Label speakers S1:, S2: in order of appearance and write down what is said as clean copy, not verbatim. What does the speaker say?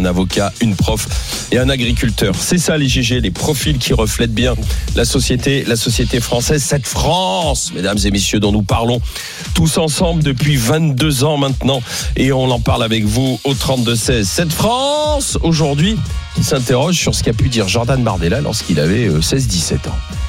S1: un avocat, une prof et un agriculteur. C'est ça les GG, les profils qui reflètent bien la société française, cette France, mesdames et messieurs, dont nous parlons tous ensemble depuis 22 ans maintenant, et on en parle avec vous au 32-16. Cette France, aujourd'hui, qui s'interroge sur ce qu'a pu dire Jordan Bardella lorsqu'il avait 16-17 ans.